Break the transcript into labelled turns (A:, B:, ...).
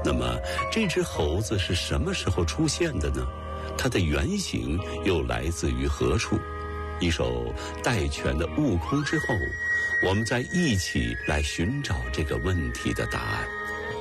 A: 那么这只猴子是什么时候出现的呢？它的原型又来自于何处？一首戴荃的《悟空》之后，我们再一起来寻找这个问题的答案。